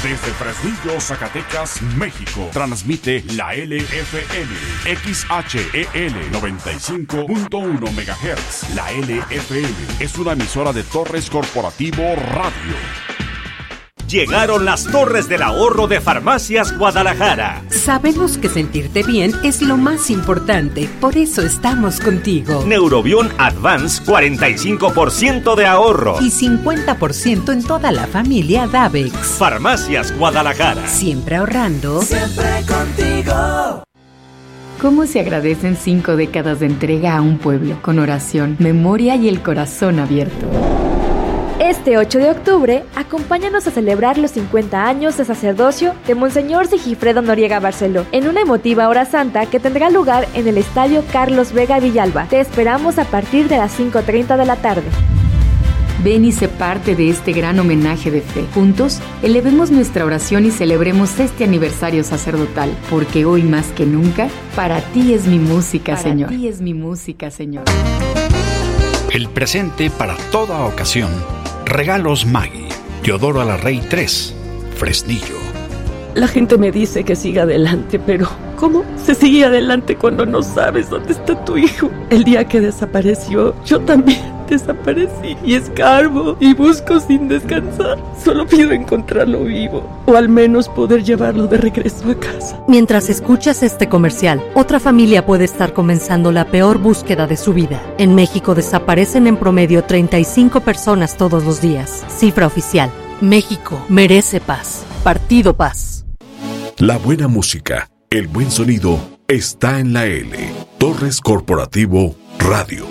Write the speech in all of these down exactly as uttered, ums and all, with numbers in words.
Desde Fresnillo, Zacatecas, México, transmite la L F M, X H E L noventa y cinco punto uno megahertz. La L F M es una emisora de Torres Corporativo Radio. Llegaron las torres del ahorro de Farmacias Guadalajara. Sabemos que sentirte bien es lo más importante, por eso estamos contigo. Neurobion Advance, cuarenta y cinco por ciento de ahorro. Y cincuenta por ciento en toda la familia Davex. Farmacias Guadalajara. Siempre ahorrando. Siempre contigo. ¿Cómo se agradecen cinco décadas de entrega a un pueblo? Con oración, memoria y el corazón abierto. Este ocho de octubre, acompáñanos a celebrar los cincuenta años de sacerdocio de Monseñor Sigifredo Noriega Barceló, en una emotiva hora santa que tendrá lugar en el Estadio Carlos Vega Villalba. Te esperamos a partir de las cinco treinta de la tarde. Ven y sé parte de este gran homenaje de fe. Juntos, elevemos nuestra oración y celebremos este aniversario sacerdotal, porque hoy más que nunca, para ti es mi música, para Señor. Para ti es mi música, Señor. El presente para toda ocasión. Regalos Maggi, Teodoro Alarrey tres, Fresnillo. La gente me dice que siga adelante, pero ¿cómo se sigue adelante cuando no sabes dónde está tu hijo? El día que desapareció, yo también desaparecí y escarbo y busco sin descansar. Solo pido encontrarlo vivo o al menos poder llevarlo de regreso a casa. Mientras escuchas este comercial, otra familia puede estar comenzando la peor búsqueda de su vida. En México desaparecen en promedio treinta y cinco personas todos los días. Cifra oficial. México merece paz. Partido Paz. La buena música, el buen sonido está en la L. Torres Corporativo Radio.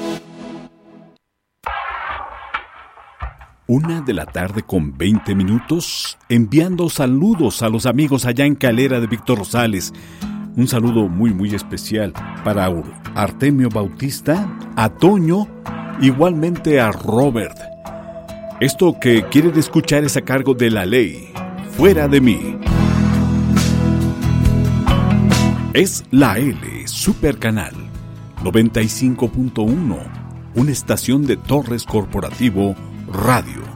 Una de la tarde con veinte minutos, enviando saludos a los amigos allá en Calera de Víctor Rosales. Un saludo muy muy especial para Artemio Bautista, a Toño, igualmente a Robert. Esto que quieren escuchar es a cargo de La Ley, Fuera de mí. Es la L Super Canal noventa y cinco punto uno, una estación de Torres Corporativo Radio.